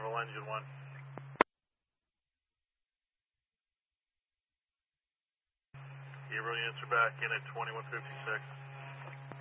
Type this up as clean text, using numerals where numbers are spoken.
Naval Engine 1. Gabriel, you answer back in at 2156.